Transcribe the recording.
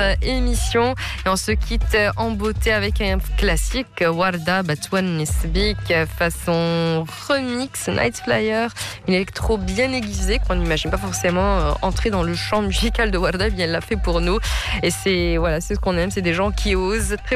émission. Et on se quitte en beauté avec un classique, Warda Batouane Nesbik, façon remix Night Flyer, une électro bien aiguisée qu'on n'imagine pas forcément entrer dans le champ musical de Warda, bien elle l'a fait pour nous. Et c'est ce qu'on aime, c'est des gens qui osent. Très